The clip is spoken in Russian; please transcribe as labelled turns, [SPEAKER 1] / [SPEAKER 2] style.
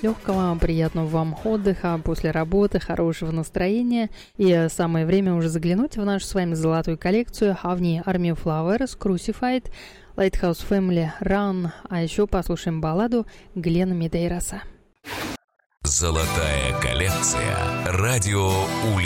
[SPEAKER 1] легкого, приятного вам отдыха после работы, хорошего настроения. И самое время уже заглянуть в нашу с вами золотую коллекцию, а в ней Army of Flowers, Crucified, Lighthouse Family, Run, а еще послушаем балладу Глена Медейроса.
[SPEAKER 2] Золотая коллекция. Радио